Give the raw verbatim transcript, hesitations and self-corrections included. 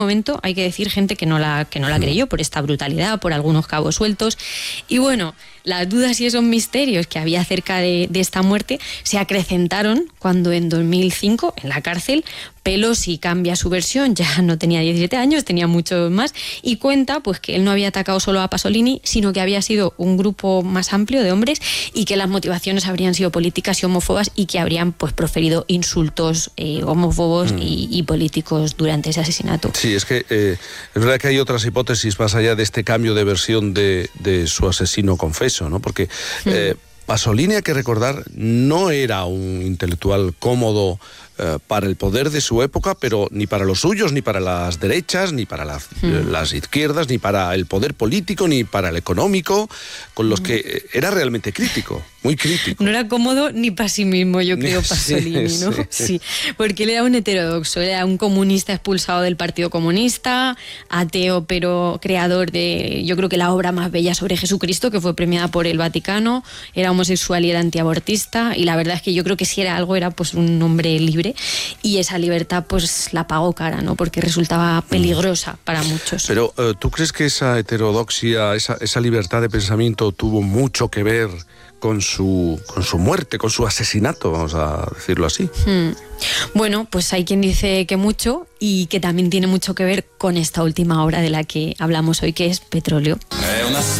momento, hay que decir, gente que no la que no la creyó por esta brutalidad, por algunos cabos sueltos. Y bueno, las dudas y esos misterios que había acerca de, de esta muerte se acrecentaron cuando en dos mil cinco, en la cárcel, Pelosi cambia su versión, ya no tenía diecisiete años, tenía muchos más, y cuenta pues que él no había atacado solo a Pasolini, sino que había sido un grupo más amplio de hombres y que las motivaciones habrían sido políticas y homófobas y que habrían pues proferido insultos eh, homófobos mm. y, y políticos durante ese asesinato. Sí, es que eh, es verdad que hay otras hipótesis más allá de este cambio de versión de, de su asesino confeso, ¿no? Porque eh, Pasolini, hay que recordar, no era un intelectual cómodo eh, para el poder de su época, pero ni para los suyos, ni para las derechas, ni para las, mm. eh, las izquierdas, ni para el poder político, ni para el económico, con los mm. que eh, era realmente crítico, muy crítico. No era cómodo ni para sí mismo, yo creo, Pasolini, sí, ¿no? Sí. sí, porque él era un heterodoxo, era un comunista expulsado del Partido Comunista, ateo, pero creador de, yo creo que la obra más bella sobre Jesucristo, que fue premiada por el Vaticano, era homosexual y era antiabortista, y la verdad es que yo creo que si era algo, era pues un hombre libre, y esa libertad pues la pagó cara, ¿no? Porque resultaba peligrosa para muchos. Pero, ¿tú crees que esa heterodoxia, esa, esa libertad de pensamiento tuvo mucho que ver con su, con su muerte, con su asesinato, vamos a decirlo así? Hmm. Bueno, pues hay quien dice que mucho y que también tiene mucho que ver con esta última obra de la que hablamos hoy, que es Petróleo.